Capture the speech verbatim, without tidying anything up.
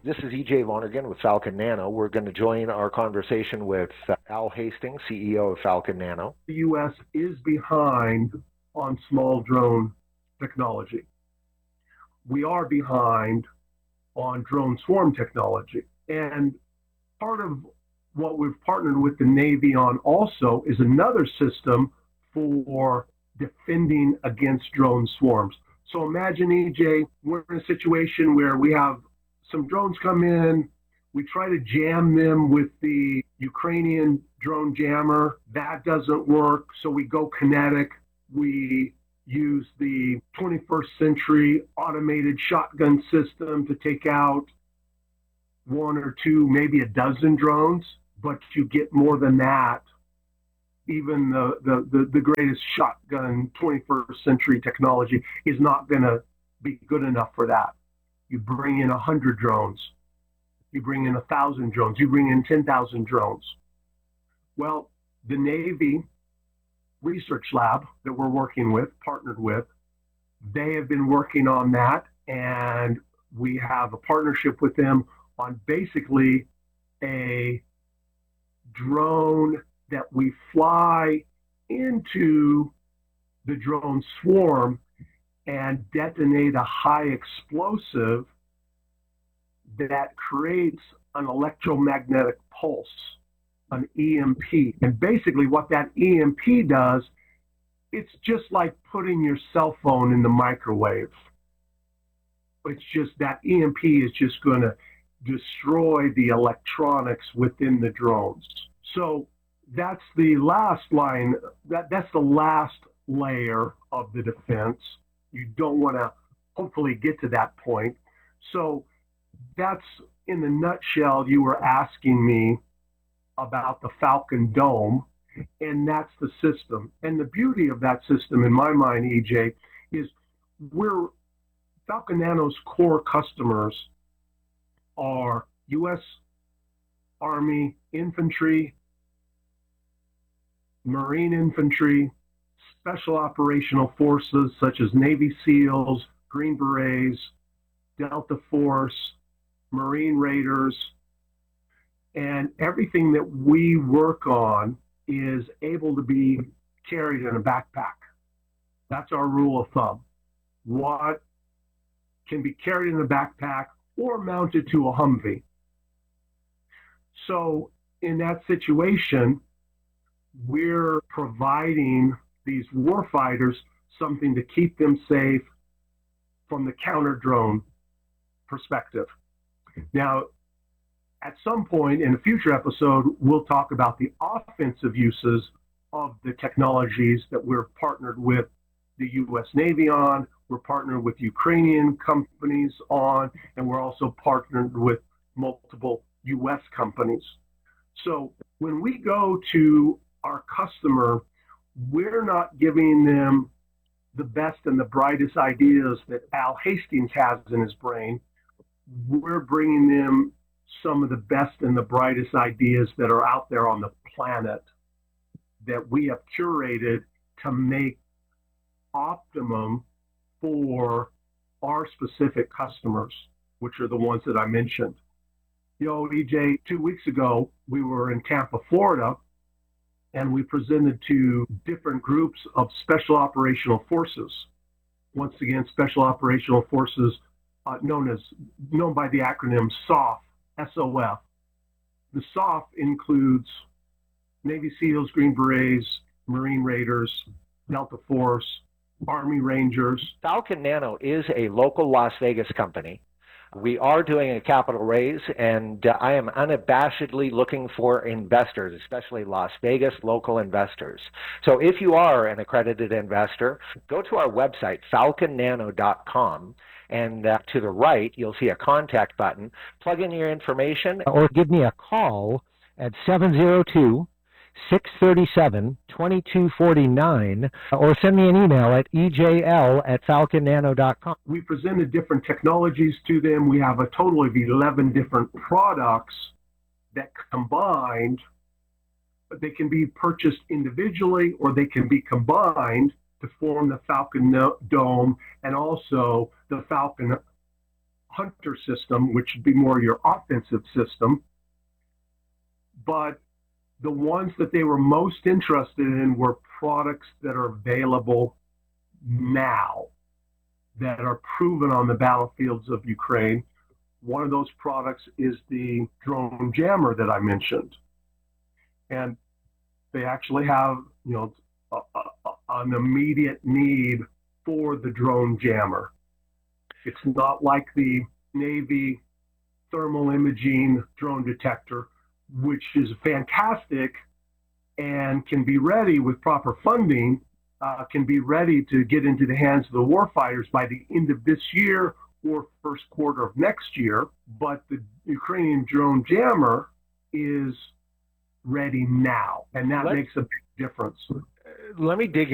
This is E J Lonergan with Falcon Nano. We're going to join our conversation with uh, Al Hastings, C E O of Falcon Nano. The U S is behind on small drone technology. We are behind on drone swarm technology. And part of what we've partnered with the Navy on also is another system for defending against drone swarms. So imagine, E J, we're in a situation where we have some drones come in, we try to jam them with the Ukrainian drone jammer. That doesn't work, so we go kinetic. We use the twenty-first century automated shotgun system to take out one or two, maybe a dozen drones, but you get more than that. Even the, the, the, the greatest shotgun twenty-first century technology is not going to be good enough for that. You bring in one hundred drones. You bring in one thousand drones. You bring in ten thousand drones. Well, the Navy research lab that we're working with, partnered with, they have been working on that, and we have a partnership with them on basically a drone that we fly into the drone swarm and detonate a high explosive that creates an electromagnetic pulse, an E M P. And basically what that E M P does, it's just like putting your cell phone in the microwave. It's just that E M P is just going to destroy the electronics within the drones. So that's the last line, that, that's the last layer of the defense. You don't want to hopefully get to that point. So that's, in the nutshell, you were asking me about the Falcon Dome, and that's the system. And the beauty of that system, in my mind, E J, is we're, Falcon Nano's core customers are U S Army infantry, Marine infantry, special operational forces such as Navy SEALs, Green Berets, Delta Force, Marine Raiders, and everything that we work on is able to be carried in a backpack. That's our rule of thumb. What can be carried in a backpack or mounted to a Humvee. So in that situation, we're providing these warfighters something to keep them safe from the counter drone perspective. Now, at some point in a future episode, we'll talk about the offensive uses of the technologies that we're partnered with the U S Navy on, we're partnered with Ukrainian companies on, and we're also partnered with multiple U S companies. So when we go to our customer, we're not giving them the best and the brightest ideas that Al Hastings has in his brain. We're bringing them some of the best and the brightest ideas that are out there on the planet that we have curated to make optimum for our specific customers, which are the ones that I mentioned. You know, E J, two weeks ago, we were in Tampa, Florida, and we presented to different groups of special operational forces. Once again, special operational forces uh, known as, known by the acronym S O F, S O F. The S O F includes Navy SEALs, Green Berets, Marine Raiders, Delta Force, Army Rangers. Falcon Nano is a local Las Vegas company. We are doing a capital raise, and uh, I am unabashedly looking for investors, especially Las Vegas local investors. So if you are an accredited investor, go to our website, falcon nano dot com, and uh, to the right, you'll see a contact button. Plug in your information or give me a call at seven oh two, six three seven, two two four nine or send me an email at E J L at falcon nano dot com. We presented different technologies to them. We have a total of eleven different products that combined, but they can be purchased individually or they can be combined to form the Falcon Dome and also the Falcon Hunter system, which would be more your offensive system. But the ones that they were most interested in were products that are available now, that are proven on the battlefields of Ukraine. One of those products is the drone jammer that I mentioned. And they actually have, you know, a, a, an immediate need for the drone jammer. It's not like the Navy thermal imaging drone detector, which is fantastic and can be ready with proper funding, uh, can be ready to get into the hands of the warfighters by the end of this year or first quarter of next year. But the Ukrainian drone jammer is ready now, and that Let, makes a big difference. Let me dig